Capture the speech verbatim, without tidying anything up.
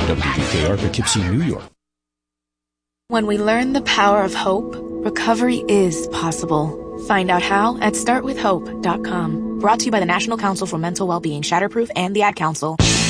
W D K R, Poughkeepsie, New York. When we learn the power of hope, recovery is possible. Find out how at start with hope dot com. Brought to you by the National Council for Mental Wellbeing, Shatterproof, and the Ad Council.